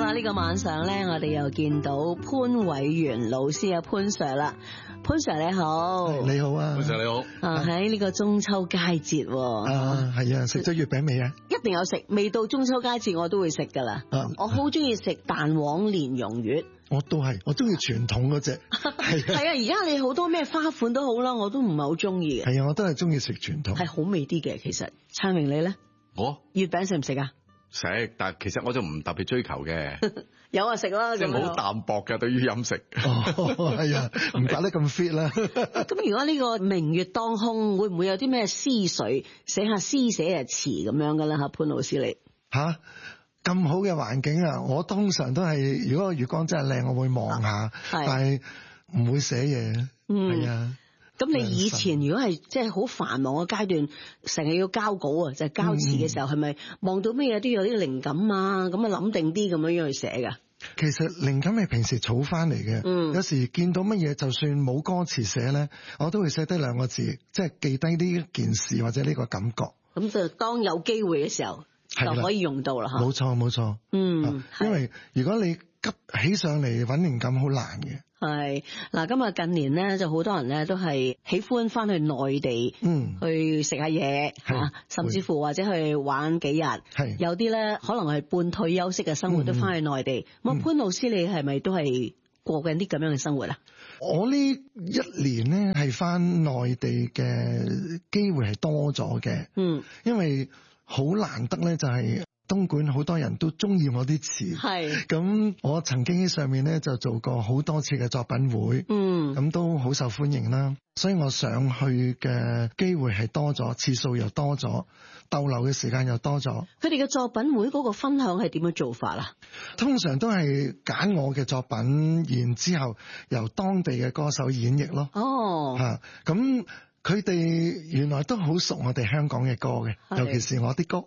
啊，呢個晚上咧，我哋又見到潘偉源老師啊，潘 Sir 啦，潘 Sir 你好， 你好啊， 潘 Sir 你好。 啊喺呢個中秋佳節， 係啊，食咗月餅未啊？ 一定有食，未到中秋佳節我都會食噶啦。我好中意食蛋黃蓮蓉月， 我都係，我中意傳統嗰隻。 係啊，而家你好多咩花款都好啦，我都唔係好中意嘅。 係啊，我都係中意食傳統， 係好味啲嘅。其實燦榮你咧， 我月餅食唔食啊？ 食，但係其實我就唔特別追求嘅。 有啊，食啦， 即係好淡薄嘅對於飲食。 係啊，唔搞得咁 fit 啦。 咁如果呢個明月當空，會唔會有啲咩思緒，寫下詩寫下詞咁樣噶啦？吓，潘老師你吓咁好嘅環境啊，我通常都係如果個月光真係靚，我會望下，但係唔會寫嘢。係啊。 咁你以前如果係即係好繁忙嘅階段，成日要交稿啊，就係交詞嘅時候，係咪望到咩嘢都有啲靈感啊？咁啊諗定啲咁樣去寫噶？ 其實靈感係平時儲翻嚟嘅，有時見到乜嘢，就算冇歌詞寫咧，我都會寫低兩個字，即係記低呢件事或者呢個感覺。咁就當有機會嘅時候就可以用到啦。 冇錯冇錯。因為如果你急起上嚟搵靈感好難嘅。 係嗱，今日近年咧就好多人咧都係喜歡翻去內地，去食下嘢吓，甚至乎或者去玩幾日。係有啲咧可能係半退休式嘅生活都翻去內地。咁潘老師你係咪都係過緊啲咁樣嘅生活啊？ 我呢一年咧係翻內地嘅機會係多咗嘅。因為好難得咧就係東莞好多人都中意我啲詞，係咁我曾經喺上面咧就做過好多次嘅作品會，咁都好受歡迎啦，所以我上去嘅機會係多咗，次數又多咗，逗留嘅時間又多咗。 佢哋嘅作品會嗰個分享係點樣做法啊？ 通常都係揀我嘅作品，然之後由當地嘅歌手演繹咯。咁佢哋原來都好熟我哋香港嘅歌嘅，尤其是我啲歌。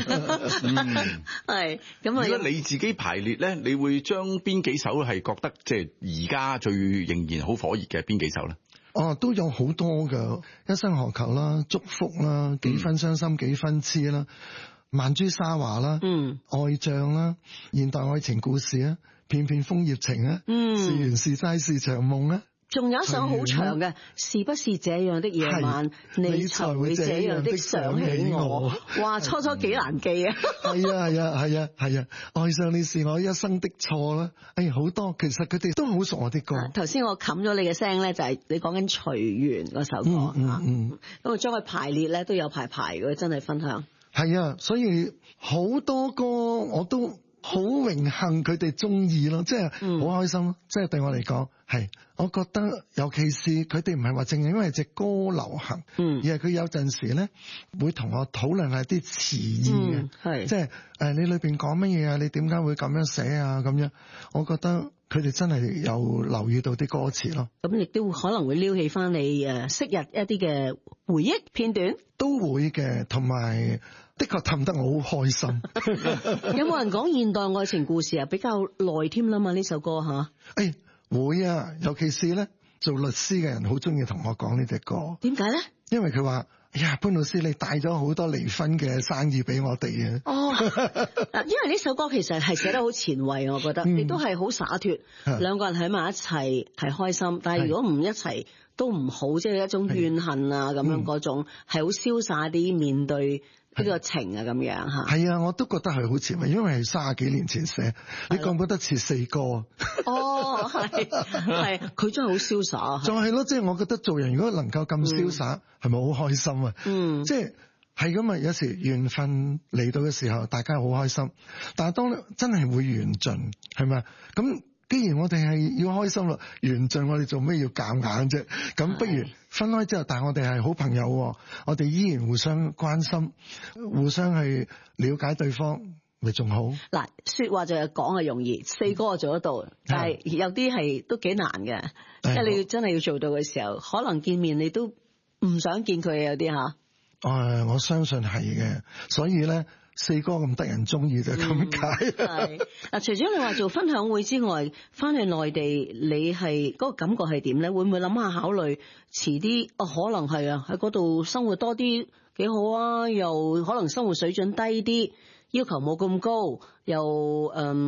係咁啊！ 如果你自己排列咧，你會將邊幾首係覺得即係而家最仍然好火熱嘅邊幾首咧？ 都有好多噶，一生何求啦，祝福啦，幾分傷心幾分痴啦，曼珠沙華啦，愛將啦，現代愛情故事啊，片片楓葉情啊，是緣是債是場夢啊。 仲有一首好長嘅，是不是這樣的夜晚，你才會這樣的想起我？哇，初幾難記啊！ 係啊，愛上你是我一生的錯啦。好多，其實佢哋都好熟我啲歌。頭先我冚咗你嘅聲咧，就係你講緊隨緣嗰首歌。咁我將佢排列咧都有排嘅，真係分享。 係啊，所以好多歌我都好榮幸佢哋中意咯，即係好開心咯，即係對我嚟講係，我覺得尤其是佢哋唔係話淨係因為隻歌流行，而係佢有陣時咧會同我討論下啲詞意嘅，即係你裏邊講乜嘢啊？你點解會咁樣寫啊？咁樣，我覺得佢哋真係有留意到啲歌詞咯。咁亦都可能會撩起翻你昔日一啲嘅回憶片段，都會嘅，同埋的確氹得我好開心。 有冇人講現代愛情故事啊？比較耐添啦嘛，呢首歌吓。 會啊，尤其是咧做律師嘅人好中意同我講呢隻歌。點解咧？因為佢話：哎呀，潘老師你帶咗好多離婚嘅生意俾我哋啊！ 因為呢首歌其實係寫得好前衛，我覺得亦都係好灑脫。兩個人喺埋一齊係開心，但係如果唔一齊都唔好，即係一種怨恨啊咁樣嗰種，係好瀟灑啲面對呢個情啊咁樣吓。 係啊，我都覺得係好前衛，因為係30幾年前寫，你覺唔覺得似四哥？係，佢真係好瀟灑。就係咯，即係我覺得做人如果能夠咁瀟灑，係咪好開心啊？即係係咁啊！有時緣分嚟到嘅時候，大家好開心，但係當真係會緣盡，係咪？咁既然我哋係要開心啦，緣盡我哋做咩要夾硬啫？咁不如分開之後，但係我哋係好朋友，我哋依然互相關心，互相去了解對方，咪仲好。嗱，說話就係講係容易，四哥做得到，但係有啲係都幾難嘅，即係你真係要做到嘅時候，可能見面你都唔想見佢有啲吓。我相信係嘅，所以咧。四哥咁得人中意就咁解。係嗱，除咗你話做分享會之外，翻去內地你係嗰個感覺係點咧？會唔會諗下考慮遲啲？可能係啊，喺嗰度生活多啲幾好啊，又可能生活水準低啲，要求冇咁高，又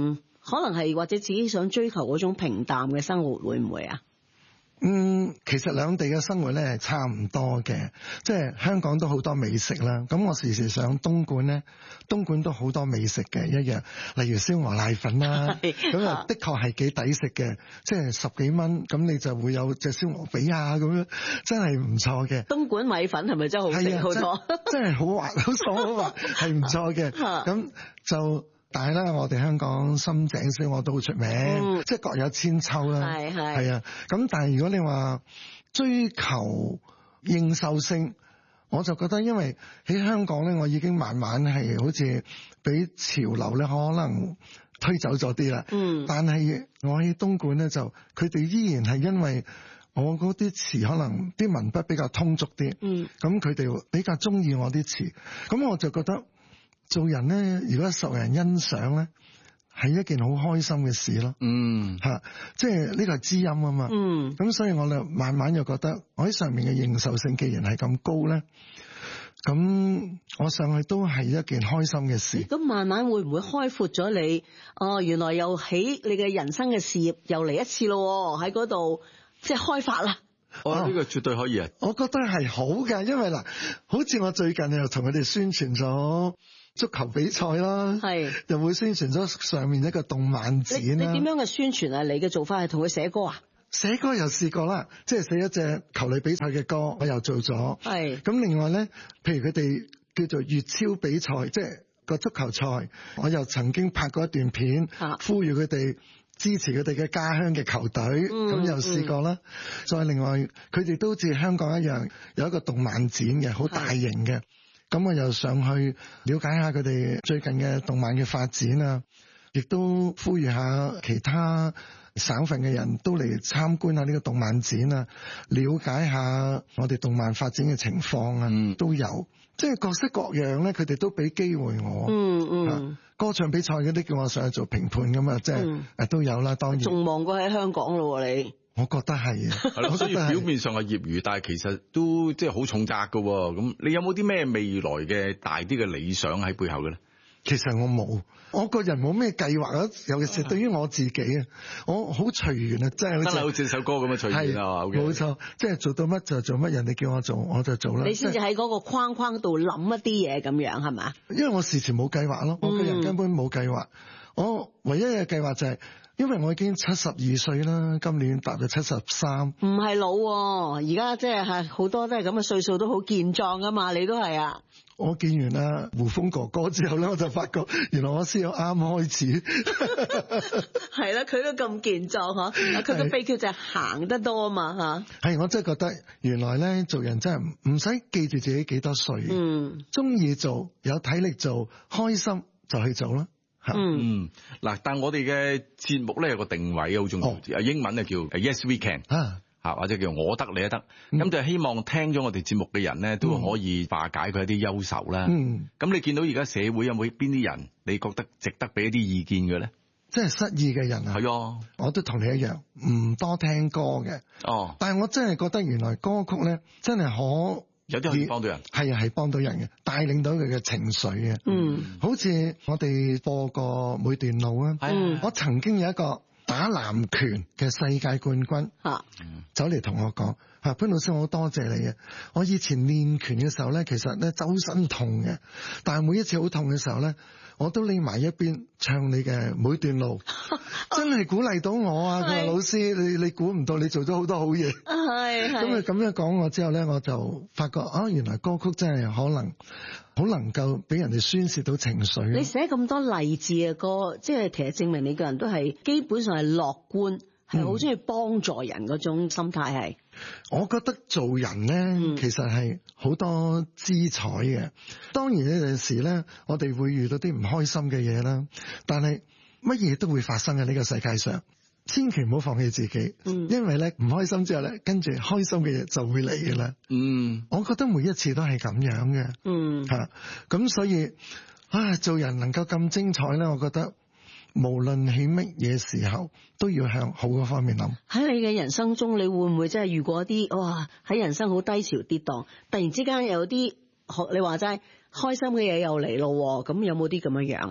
可能係或者自己想追求嗰種平淡嘅生活，會唔會啊？ 其實兩地嘅生活咧係差唔多嘅，即係香港都好多美食啦。咁我時時上東莞咧，東莞都好多美食嘅一樣，例如燒鵝瀨粉啦，咁啊的確係幾抵食嘅，即係10幾蚊，咁你就會有隻燒鵝髀啊咁樣，真係唔錯嘅。 東莞米粉係咪真係好食好多？ 真係好滑，好爽好滑，係唔錯嘅。咁就。但係咧，我哋香港深井燒鵝都好出名，即係各有千秋啦。係啊。咁但係如果你話追求認受性，我就覺得因為喺香港咧，我已經慢慢係好似俾潮流咧可能推走咗啲啦。但係我喺東莞咧，就佢哋依然係因為我嗰啲詞可能啲文筆比較通俗啲。咁佢哋比較中意我啲詞，咁我就覺得。做人咧，如果受人欣賞咧，係一件好開心嘅事咯。即係呢個係知音啊嘛。咁所以我就慢慢又覺得，我喺上面嘅認受性既然係咁高咧，咁我上去都係一件開心嘅事。 咁慢慢會唔會開闊咗你？原來又起你嘅人生嘅事業又嚟一次咯，喺嗰度即係開發啦。 呢個絕對可以啊！ 我覺得係好嘅，因為嗱，好似我最近又同佢哋宣傳咗足球比賽啦，又會宣傳咗上面一個動漫展啦。 你點樣嘅宣傳啊？你嘅做法係同佢寫歌啊？ 寫歌又試過啦，即係寫一隻球類比賽嘅歌，我又做咗。咁另外咧，譬如佢哋叫做粵超比賽，即係個足球賽，我又曾經拍過一段片，呼籲佢哋支持佢哋嘅家鄉嘅球隊，咁又試過啦。再另外，佢哋都好似香港一樣有一個動漫展嘅，好大型嘅。咁我又上去了解下佢哋最近嘅動漫嘅發展啊，亦都呼籲下其他省份嘅人都嚟參觀下呢個動漫展啊，了解下我哋動漫發展嘅情況啊，都有，即係各式各樣咧，佢哋都俾機會我。歌唱比賽嗰啲叫我上去做評判咁啊，即係都有啦。當然仲忙過喺香港咯，你。 我覺得係啊， 係咯，所以表面上係業餘，但係其實都即係好重責噶。咁你有冇啲咩未來嘅大啲嘅理想喺背後嘅咧？ 其實我冇，我個人冇咩計劃啊。尤其是對於我自己啊，我好隨緣啊，真係好似首歌咁嘅隨緣啊。 冇錯，即係做到乜就做乜，人哋叫我做我就做啦。 你先至喺嗰個框框度諗一啲嘢咁樣係嘛？ 因為我事前冇計劃咯，我個人根本冇計劃。我唯一嘅計劃就係。因為我已經72歲啦，今年踏入73。 唔係老喎，而家即係好多都係咁嘅歲數，都好健壯噶嘛，你都係啊。 我見完啦胡楓哥哥之後咧，我就發覺原來我先有啱開始。 係啦，佢都咁健壯嗬，佢嘅秘訣就係行得多啊嘛嚇。 係，我真係覺得原來咧做人真係唔使記住自己幾多歲，中意做，有體力做，開心就去做啦。 嗱，但係我哋嘅節目咧有個定位好重要，英文咧叫 Yes We Can，或者叫我得你都得，咁就希望聽咗我哋節目嘅人咧都可以化解佢一啲憂愁啦。咁你見到而家社會有冇邊啲人你覺得值得俾一啲意見嘅咧？ 即係失意嘅人啊！ 係啊， 我都同你一樣，唔多聽歌嘅。但係我真係覺得原來歌曲咧真係有啲可以幫到人， 係幫到人嘅，帶領到佢嘅情緒嘅。好似我哋播過每段路啊。我曾經有一個打籃拳嘅世界冠軍，走嚟同我講：潘老師，我好多謝你嘅。我以前練拳嘅時候咧，其實咧周身痛嘅，但係每一次好痛嘅時候咧，我都匿埋一邊唱你嘅每段路，真係鼓勵到我啊！佢話老師，你估唔到你做咗好多好嘢。咁佢咁樣講我之後咧，我就發覺原來歌曲真係可能好能夠俾人哋宣泄到情緒。 你寫咁多勵志嘅歌，即係其實證明你個人都係基本上係樂觀，係好中意幫助人嗰種心態係。 我覺得做人咧，其實係好多姿彩嘅。當然有陣時咧，我哋會遇到啲唔開心嘅嘢啦，但係乜嘢都會發生嘅呢個世界上。千祈唔好放棄自己，因為咧唔開心之後咧，跟住開心嘅嘢就會嚟嘅啦。我覺得每一次都係咁樣嘅。咁所以做人能夠咁精彩咧，我覺得無論喺乜嘢時候都要向好嘅方面諗。 喺你嘅人生中，你會唔會真係遇過一啲喺人生好低潮跌宕，突然之間有啲學你話齋開心嘅嘢又嚟咯？咁有冇啲咁樣啊？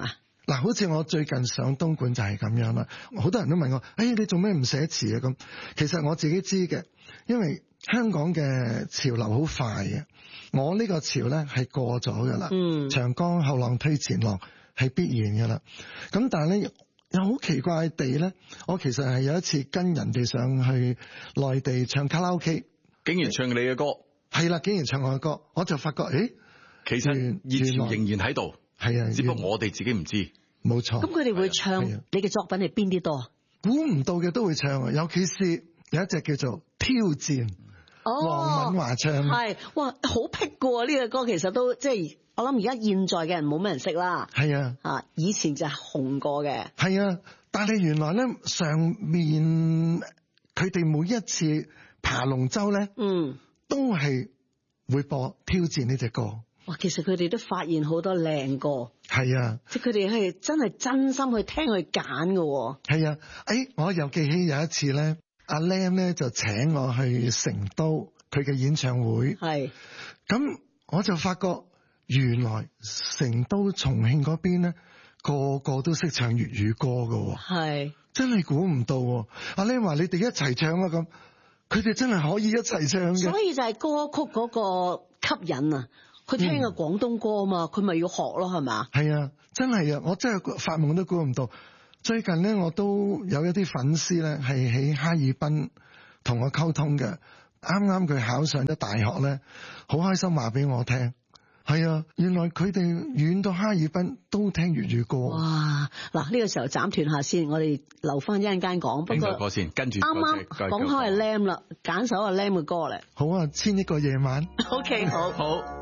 嗱，好似我最近上東莞就係咁樣啦。好多人都問我，你做咩唔寫詞啊？咁其實我自己知嘅，因為香港嘅潮流好快嘅，我呢個潮咧係過咗噶啦。長江後浪推前浪係必然噶啦。咁但係咧又好奇怪地咧，我其實係有一次跟人哋上去內地唱卡拉 OK， 竟然唱你嘅歌。 係啦，竟然唱我嘅歌，我就發覺其實熱潮仍然喺度。係啊，只不過我哋自己唔知。 冇錯。 咁佢哋會唱你嘅作品係邊啲多？ 估唔到嘅都會唱啊，尤其是有一隻叫做《挑戰》，黃敏華唱。 係，哇，好僻嘅喎！呢個歌其實都即係我諗而家現在嘅人冇咩人識啦。係啊，以前就係紅過嘅。係啊， 但係原來咧上面佢哋每一次爬龍舟咧，都係會播《挑戰》呢隻歌。 哇！其實佢哋都發現好多靚歌， 係啊， 即係佢哋係真係真心去聽去揀嘅。 係啊，我又記起有一次咧，阿 Lam 咧就請我去成都佢嘅演唱會，係，咁我就發覺原來成都重慶嗰邊咧個個都識唱粵語歌嘅，係，真係估唔到。阿 Lam 話你哋一齊唱啊，咁佢哋真係可以一齊唱嘅， 所以就係歌曲嗰個吸引啊。佢聽嘅廣東歌嘛，佢咪要學咯，係嘛？係啊，真係啊！我真係發夢都估唔到。最近咧，我都有一啲粉絲咧，係喺哈爾濱同我溝通嘅。啱啱佢考上咗大學咧，好開心話俾我聽。係啊，原來佢哋遠到哈爾濱都聽粵語歌。哇！ 嗱，呢個時候斬斷下先，我哋留翻一陣間講。不過歌先，跟住啱啱講開係 Lam 啦，揀首係 Lam 嘅歌嚟。 好啊，千億個夜晚。 OK，好。